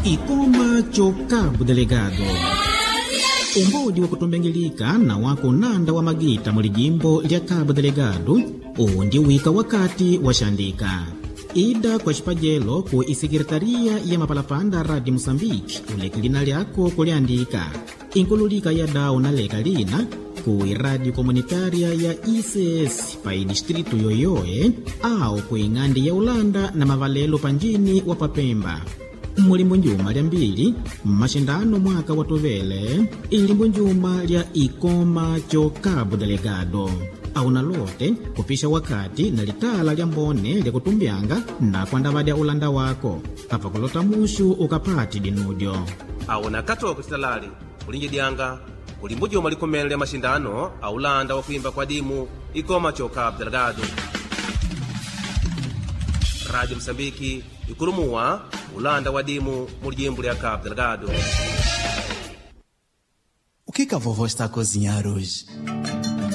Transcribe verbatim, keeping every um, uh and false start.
Ikoma cho Cabo Delegado. Umbodi wa kutombengilika na wako nanda wa magita muli jimbo lya Cabo Delegado undi wika wakati washandika. Ida kwa shipajelo ku isekiretaria ya mapalapanda Radio Mozambique ulekilina lyako kuliandika. Inkululika ya dao na leka lina ku radio komunitaria ya I C S pa distrito yoyoe au ku ingandi ya Ulanda na mavalelo panjini wa Papemba. Mulimbo njuma lya mbili, mashindano mwaka watovele, ilimbo njuma lya Ikoma cho Cabo Delegado. Au nalote kupisha wakati na litala lya mbone lya kutumbianga na kuandavadya Ulanda wako. Hapa kulota mushu ukapati dinudio. Au nakato kusitalali, ulinje dianga, ulimbo njuma likomele lya mashindano, au Ulanda wa kuimba kwa dimu, Ikoma cho Cabo Delegado. Radio Mozambique, ikurumuwa, Ulanda wa dimu, mulijimbo lya Cabo Delegado. O que que a vovó está a cozinhar hoje?